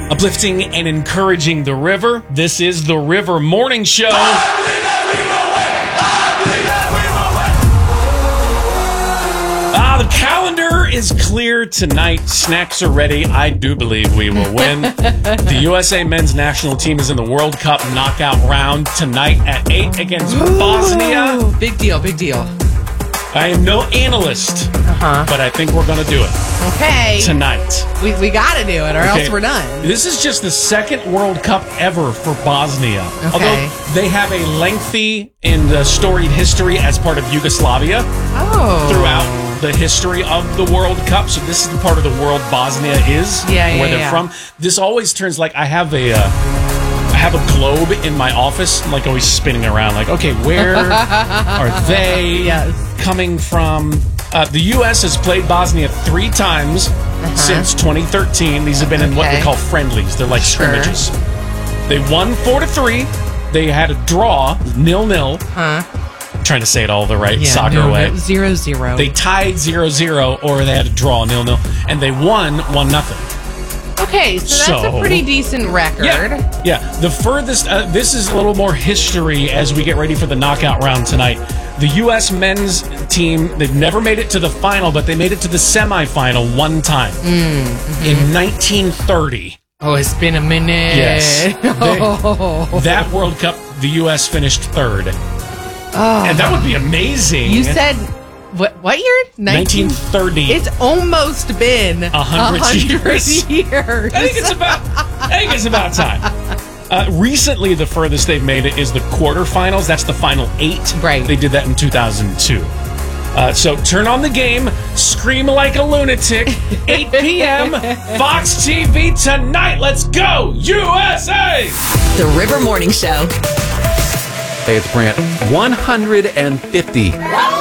Uplifting and encouraging the river. This is the River Morning Show. The calendar is clear tonight. Snacks are ready. I do believe we will win. The USA men's national team is in the World Cup knockout round tonight at 8 against Bosnia. Big deal, big deal. I am no analyst, but I think we're going to do it. Okay. Tonight. We got to do it or else we're done. This is just the second World Cup ever for Bosnia. Okay. Although they have a lengthy and storied history as part of Yugoslavia throughout the history of the World Cup. So this is the part of the world Bosnia is, where they're from. This always turns like I have a globe in my office, like always spinning around. Like, okay, where are they coming from? The U.S. has played Bosnia 3 times since 2013. These have been in what we call friendlies. They're like scrimmages. They won 4-3. They had a draw, 0-0. Trying to say it all the right soccer way. 0-0. They tied 0-0, or they had a draw, 0-0, and they won 1-0. Okay, so that's a pretty decent record. Yeah. The furthest, this is a little more history as we get ready for the knockout round tonight. The U.S. men's team, they've never made it to the final, but they made it to the semifinal one time in 1930. Oh, it's been a minute. Yes. That World Cup, the U.S. finished 3rd. And that would be amazing. You said... What year? 1930. It's almost been 100 years. I think it's about time. Recently, the furthest they've made it is the quarterfinals. That's the final 8. Right. They did that in 2002. So turn on the game, scream like a lunatic. 8 p.m. Fox TV tonight. Let's go, USA! The River Morning Show. Hey, it's Brant. 150.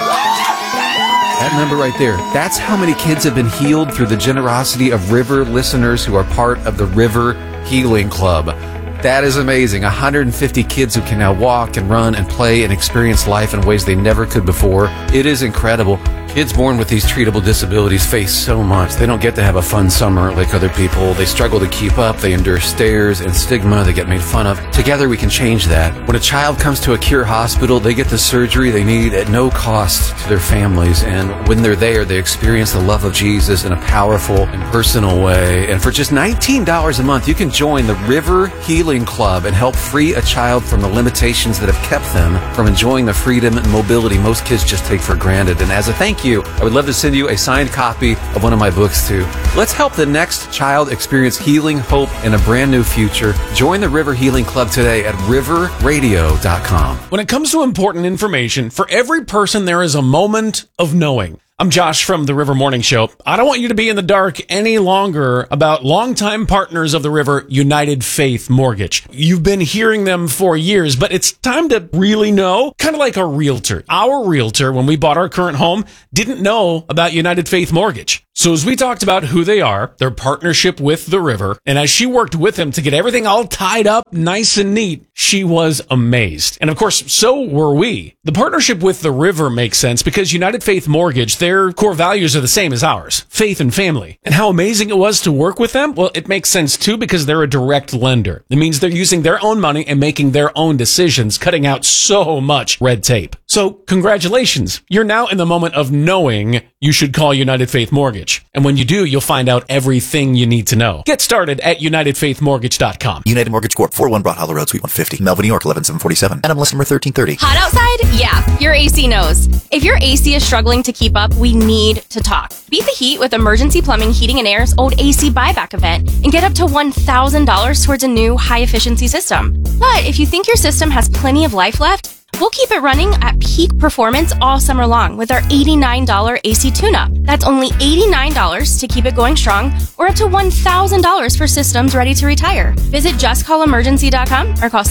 That number right there, that's how many kids have been healed through the generosity of River listeners who are part of the River Healing Club. That is amazing. 150 kids who can now walk and run and play and experience life in ways they never could before. It is incredible. Kids born with these treatable disabilities face so much. They don't get to have a fun summer like other people. They struggle to keep up. They endure stares and stigma. They get made fun of. Together we can change that. When a child comes to a Cure hospital, they get the surgery they need at no cost to their families. And when they're there, they experience the love of Jesus in a powerful and personal way. And for just $19 a month, you can join the River Healing Club and help free a child from the limitations that have kept them from enjoying the freedom and mobility most kids just take for granted. And as a thank you, I would love to send you a signed copy of one of my books too. Let's help the next child experience healing, hope, and a brand new future. Join the River Healing Club today at riverradio.com. When it comes to important information, for every person there is a moment of knowing. I'm Josh from the River Morning Show. I don't want you to be in the dark any longer about longtime partners of the River, United Faith Mortgage. You've been hearing them for years, but it's time to really know, kind of like a realtor. Our realtor, when we bought our current home, didn't know about United Faith Mortgage. So as we talked about who they are, their partnership with the River, and as she worked with them to get everything all tied up nice and neat, she was amazed. And of course, so were we. The partnership with the River makes sense because United Faith Mortgage, their core values are the same as ours, faith and family. And how amazing it was to work with them? Well, it makes sense too because they're a direct lender. It means they're using their own money and making their own decisions, cutting out so much red tape. So congratulations. You're now in the moment of knowing you should call United Faith Mortgage. And when you do, you'll find out everything you need to know. Get started at UnitedFaithMortgage.com. United Mortgage Corp. 401 Broad Hollow Road, Suite 150, Melville, New York, 11747. NMLS number 1330. Hot outside? Yeah, your AC knows. If your AC is struggling to keep up, we need to talk. Beat the heat with Emergency Plumbing, Heating, and Air's old AC buyback event and get up to $1,000 towards a new high-efficiency system. But if you think your system has plenty of life left, we'll keep it running at peak performance all summer long with our $89 AC tune-up. That's only $89 to keep it going strong, or up to $1,000 for systems ready to retire. Visit justcallemergency.com or call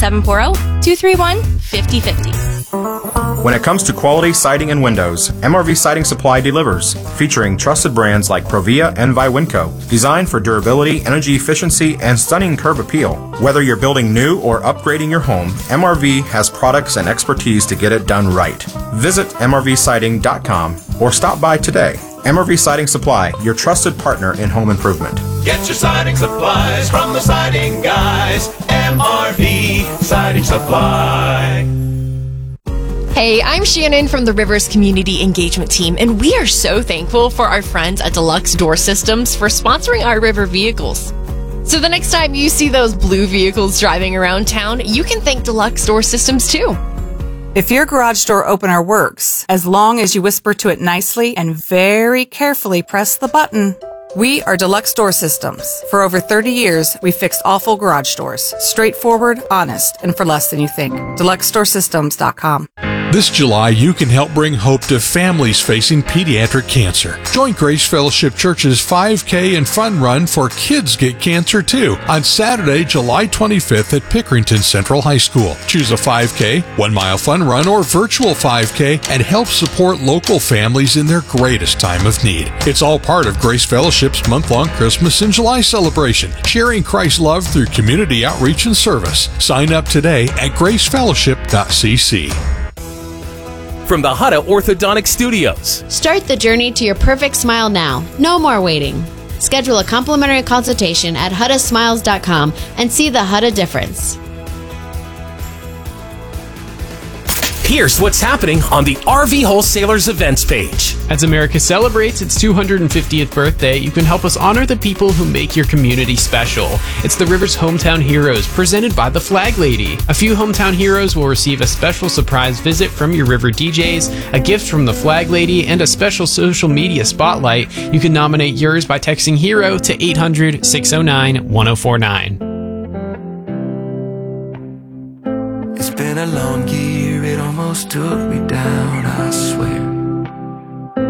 740-231-5050. When it comes to quality siding and windows, MRV Siding Supply delivers, featuring trusted brands like Provia and Viwinco, designed for durability, energy efficiency, and stunning curb appeal. Whether you're building new or upgrading your home, MRV has products and expertise to get it done right. Visit mrvsiding.com or stop by today. MRV Siding Supply, your trusted partner in home improvement. Get your siding supplies from the siding guys. MRV Siding Supply. Hey, I'm Shannon from the Rivers Community Engagement Team, and we are so thankful for our friends at Deluxe Door Systems for sponsoring our river vehicles. So the next time you see those blue vehicles driving around town, you can thank Deluxe Door Systems too. If your garage door opener works, as long as you whisper to it nicely and very carefully press the button. We are Deluxe Door Systems. For over 30 years, we've fixed awful garage doors. Straightforward, honest, and for less than you think. DeluxeDoorSystems.com. This July, you can help bring hope to families facing pediatric cancer. Join Grace Fellowship Church's 5K and Fun Run for Kids Get Cancer Too on Saturday, July 25th at Pickerington Central High School. Choose a 5K, 1 mile fun run, or virtual 5K and help support local families in their greatest time of need. It's all part of Grace Fellowship's month-long Christmas in July celebration, sharing Christ's love through community outreach and service. Sign up today at gracefellowship.cc. From the Hutta Orthodontic Studios. Start the journey to your perfect smile now. No more waiting. Schedule a complimentary consultation at HuttaSmiles.com and see the Hutta difference. Here's what's happening on the RV Wholesalers events page. As America celebrates its 250th birthday, you can help us honor the people who make your community special. It's the River's Hometown Heroes, presented by the Flag Lady. A few Hometown Heroes will receive a special surprise visit from your River DJs, a gift from the Flag Lady, and a special social media spotlight. You can nominate yours by texting HERO to 800-609-1049. It's been a long year, it almost took me down.